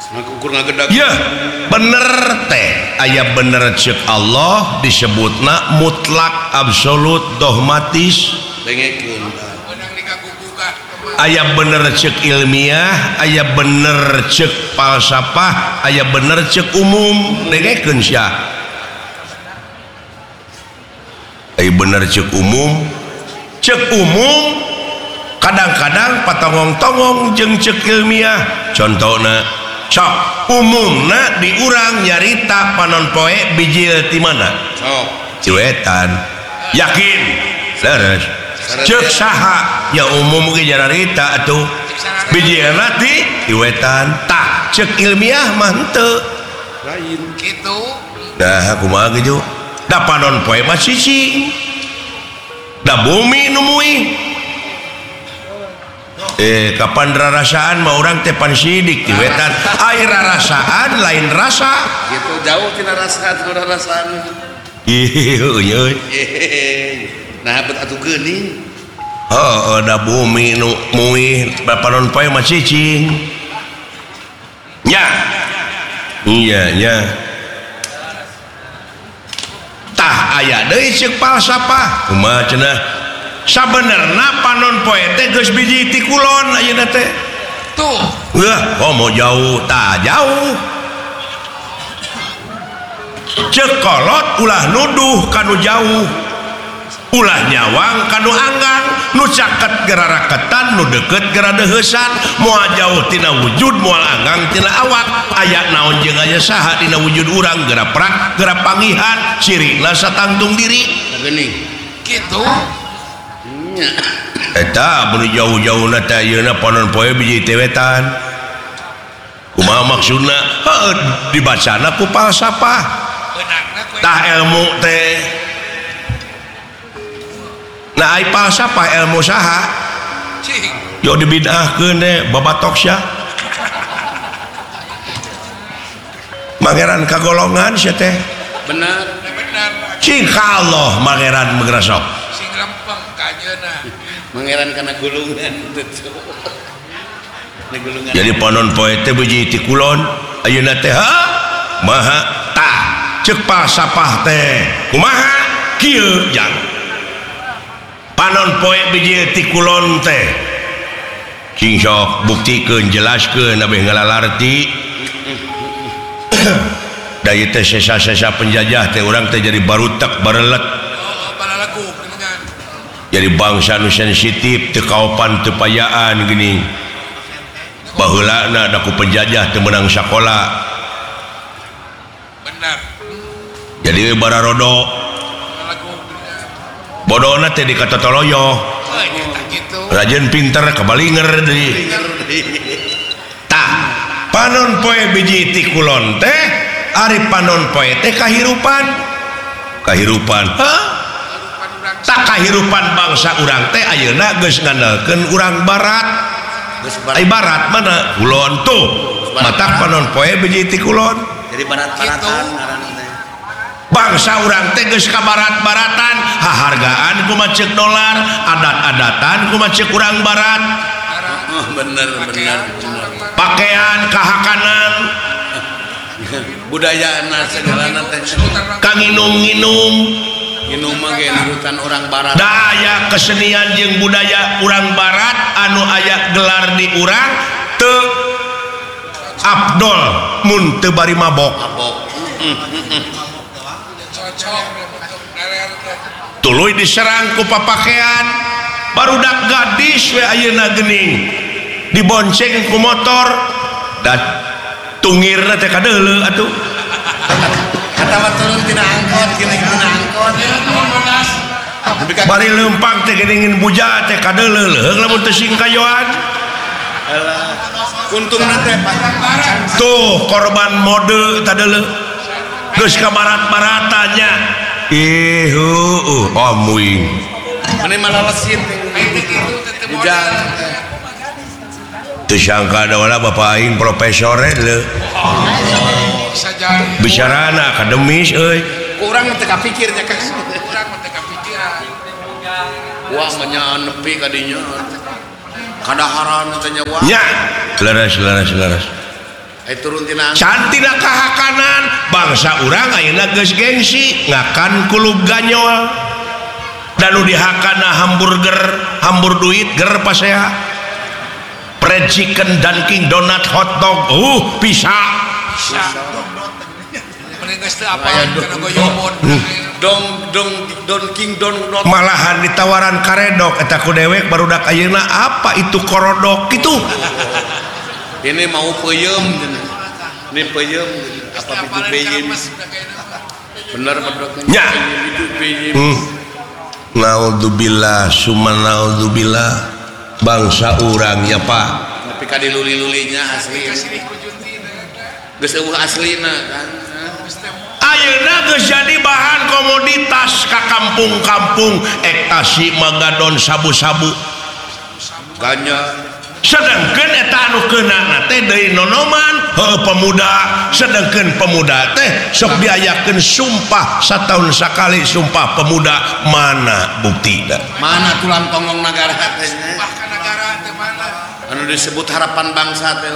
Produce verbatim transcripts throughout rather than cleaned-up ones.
ya bener teh aya bener cek Allah disebutna mutlak absolut dogmatis aya bener cek ilmiah aya bener cek falsafah aya bener cek umum dengekeun sia aya bener cek umum cek umum kadang-kadang patongong-tongong jeung cek ilmiah contohna sok umumna di urang nyarita panon poe bijil ti mana sok ciwetan yakin leres cek saha ya umum ge nyarita atuh bijilna ti ciwetan tah cek ilmiah mah henteu lain kitu dah kumaha kitu da panon poe mah sisi da bumi nu muih eh kapan rarasaan mah orang teh pan sidik di wetan air rarasaan lain rasa gitu jauh tina rasaan ku rarasaan ieu euy nah bet atuh geuning heuh da bumi nu muih panon poe mah cicing nya iya nya tah aya deui ceuk falsafah kumaha cenah sabenerna panon poe teh geus biji ti kulon ayeuna teh tuh wah oh mau jauh tah jauh ceuk kolot ulah nuduh kanu jauh ulah nyawang kanu anggang nu caket gerara ketan nu deukeut gera deuheusan moal jauh tina wujud moal anggang tina awak aya naon jeung aya saha dina wujud urang gera prak gera pangihan cirina satangtung diri geuning kitu eta beli jauh-jauh nata ayeuna panon poe biji tewetan kumaha maksudna heuh dibacana ku falsafah tah ilmu teh nah ai falsafah ilmu saha yo dibidahkeun teh babatok sia mangeran kagolongan sia teh bener bener cing ka Allah mangeran megrasok sing lempeng kajeuna mangeran kana gulungan jadi panon poe teh biji ti kulon ayeuna teh ha maha tah ceuk falsafah teh kumaha kieu jang panon poe biji ti kulon teh cing sok buktikeun jelaskeun abeh ngalalarti da ieu teh sesa-sesa penjajah teh urang teh jadi barutek barelet jadi bangsa nu sensitif teu kaopan teu payaan gini baheulana da ku penjajah teu meunang sakola benar jadi bararodo bodona teh dikatotoloyo rajin pinter kabalinger deui tah panon poe biji ti kulon teh ari panon poe teh kahirupan kahirupan hah tak kahirupan bangsa urang teh ayeuna geus ngandalkeun urang barat ai barat mana kulon tuh matak panon poe biji ti kulon jadi barat-baratan ngaranna teh bangsa urang teh geus ka barat-baratan hahargaan kumaha ceuk dolar adat-adatan kumaha ceuk urang barat bener bener pakaian kahakanan budayana segalana teh kanginum-nginum nginum mah ge nurutan urang barat daya kesenian jeung budaya urang barat anu aya gelar di urang teu afdol mun teu bari mabok tuluy diserang ku papakean barudak gadis we ayeuna geuning dibonceng ku motor dan tungirna teh kadeuleu atuh kata mah turun tina angkot geuning tina angkot bari leumpang teh geuning buja teh kadeuleu leuheung lamun teu sing kayoan alah untungna teh tuh korban mode tadeuleu geus ka barat-baratannya ih heuh amuing mane malalesit bujang teu sangka da wala bapak aing profesor le bicarana akademis euy urang teu kapikir nya Kang urang teu kapikiran wah menyaan nepi ka dinya kadaharan teh nya wah nya leres leres leres cantina kahakanan bangsa urang ayeuna geus gengsi ngakan kulub ganyol dan nu dihakana hamburger hambur duit ger pasea fried chicken Dunkin Donut hot dog uh bisa dong dong Dunkin Donut malahan ditawaran karedok eta ku dewek barudak ayeuna apa itu korodok itu ini mau peyem ini peyem apa itu peyem bener nya naudzubillah summa naudzubillah bangsa urang ya Pak tapi kadi luli-lulinya asli geus eueuh aslina kan ayeuna geus jadi bahan komoditas ka kampung-kampung ektasi magadon sabu-sabu ganja sedangkan eta anu keunana teh deui nonoman heuh pemuda sedangkan pemuda teh sok diayakeun sumpah sataun sakali sumpah pemuda mana buktina mana tulang tongong negara teh negara teh mana anu disebut harapan bangsa teh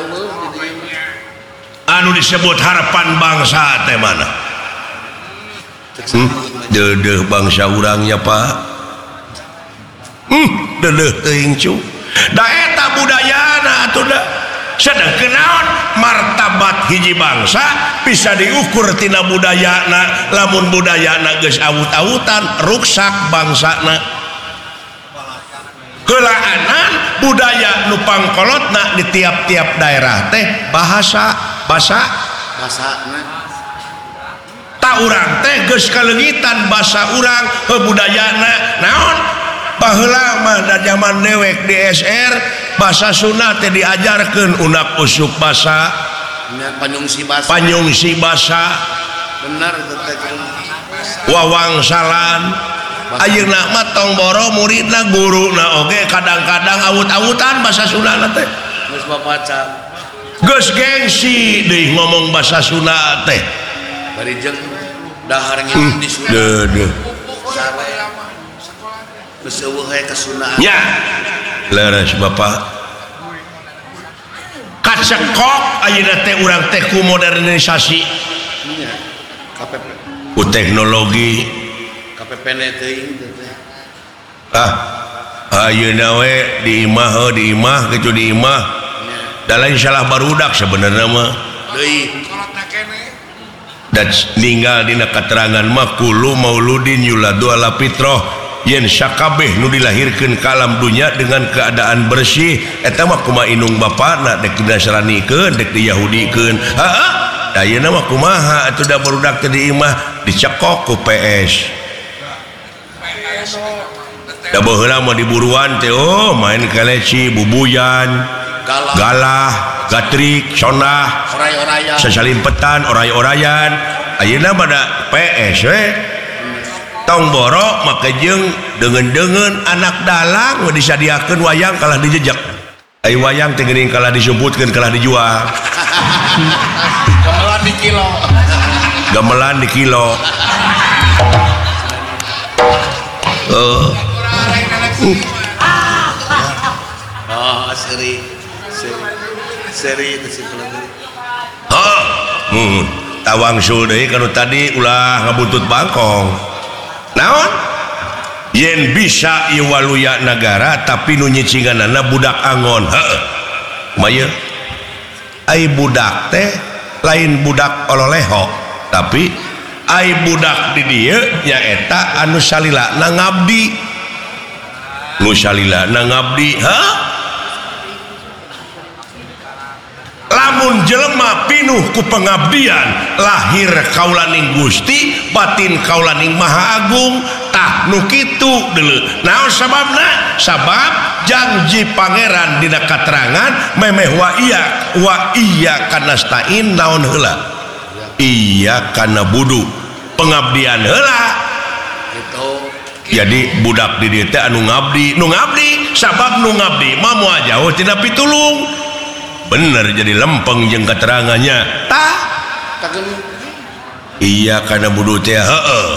anu disebut harapan bangsa teh mana hmm? Dedeh bangsa urangnya Pak hmm dedeh teuing cu da eta budayana atuh da sedangkeun naon martabat hiji bangsa bisa diukur tina budayana lamun budayana geus awut-awutan ruksak bangsana keulaanan budaya nu pangkolotna di tiap-tiap daerah teh bahasa basa basana ta urang teh geus kalengitan basa urang heuh budayana naon baheula mah da zaman dewek di S R basa Sunda teh diajarkeun unak usuk basa panyungsi basa panyungsi basa bener wawangsalan ayeuna mah tong boro muridna guruna oge kadang-kadang awut-awutan basa Sunda teh geus bapaca geus gengsi deui ngomong basa Sunda teh bari jeung dahar ngiung di Sunda deuh geus eueuh aya kasunaan nya leres Bapak kacekok ayeuna teh urang teh ku modernisasi nya K P P ku teknologi K P P ne teuing ah ayeuna we di imah heuh di imah kitu di imah da lain salah barudak sebenarnya mah deui dan ninggal dina keterangan mah kulu mauludin yuladu ala fitrah yen sakabeh nu dilahirkeun ka alam dunya dengan keadaan bersih eta mah kumaha inung bapana dek dinasranikeun dek diyahudikeun heeh da ayeuna mah kumaha atuh da barudak teh di imah dicekok ku P S da baheula mah diburuan teh oh main kaleci bubuyan galah galah gatrik sondah oray-orayan sasalimpetan oray-orayan ayeuna mah da P S we tong borok maka jeung dengan-dengan anak dalang disadiakeun wayang kalah dijejak ai wayang teh geuning kalah disumputkeun kalah dijual gamelan di kilo gamelan di kilo oh oh seri seri seri itu simpel oh hmm tawangsul deui kanu tadi ulah ngabuntut bangkong naon yen bisa ieu waluya nagara tapi nu nyicinganana budak angon heuh maya ai budak teh lain budak ololeho tapi ai budak di dieu nyaeta anu salilana ngabdi nu salilana ngabdi heuh lamun jelema pinuh ku pengabdian lahir kaulaning Gusti batin kaulaning Maha Agung tah nu kitu deuleu naon sababna sabab janji pangeran dina katerangan memeh wa iya wa iya kana stain naon heula iya kana budu pengabdian heula gitu jadi budak di dieu teh anu ngabdi nu ngabdi sabab nu ngabdi mah moal jauh tina pitulung bener jadi lempeng jeung keterangannya tah iya karena budu teh heeh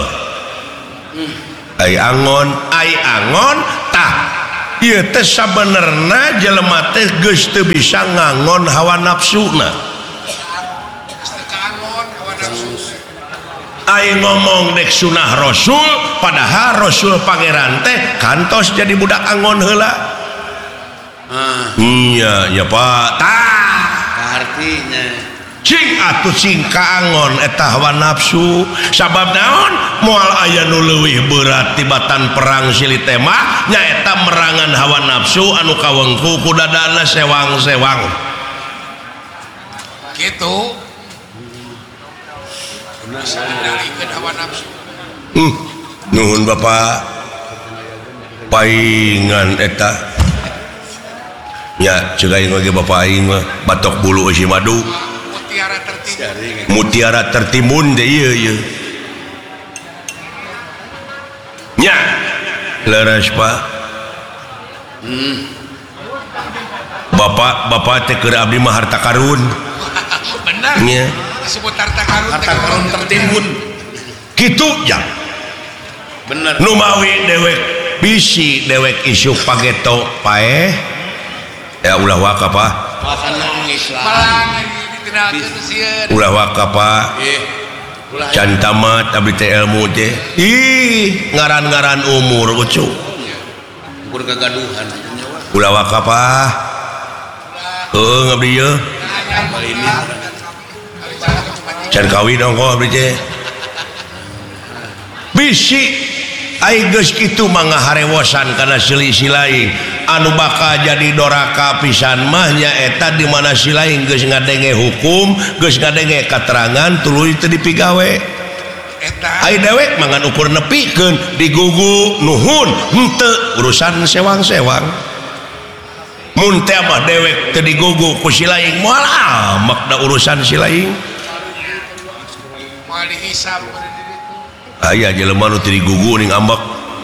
ai angon ai angon tah ieu teh sabenerna jelema teh geus teu bisa ngangon hawa nafsuna aing ngomong dek sunah Rasul padahal Rasul pangeran teh kantos jadi budak angon heula. Ah. Iya ya Pak tah artinya cing atuh cing kaangon eta hawa nafsu sabab naon moal aya nu leuwih berat tibatan perang silih tema nyaeta merangan hawa nafsu anu kawengku ku dadana sewang-sewang gitu bisa kendalikan hawa nafsu. hmm. Nuhun Bapak paingan eta ya cegai ngage Bapak aing mah batok bulu eusi madu Mutiara tertimbun. mutiara tertimbun deh ieu ieu nya leres Pak. hmm. Bapak Bapak teh keur abdi mah harta karun Benar. nya Disebut harta karun. harta karun tertimbun kitu ya bener nu mawi dewek bisi dewek isu pageto paeh ya ulah waka Pak wakana Islam Malang ditindakeun sieun. ulah waka Pak eh ulah can tamat abdi teh ilmu teh ih ngaran-ngaran umur ucu ukur gagaduhan ulah waka Pak heuh ngabdi ieu kali ini can kawin dong kok abdi teh bisi ai geus kitu mangga harewosan kana silih-silaing anu bakal jadi doraka pisan mah nya eta di mana silaing geus ngadenge hukum geus ngadenge katerangan tuluy teu dipigawe Eta ai dewek mangan ukur nepikeun digugu nuhun henteu urusan sewang-sewang mun teh mah dewek teu digugu ku silaing moal amak da urusan silaing moal dihisab pada diri itu. aya jelema nu teu digugu ning ambek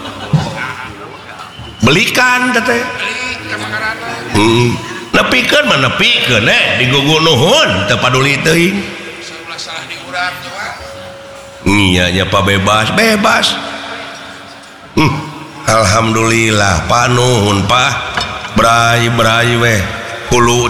belikan teh Beli ka mangarana. hmm. nepikeun mah nepikeun eh digugu nuhun teu paduli teuing Sebelah salah diurang coba. iya nya Pak bebas bebas hmm. Alhamdulillah Pak nuhun Pak brai brai weh hulu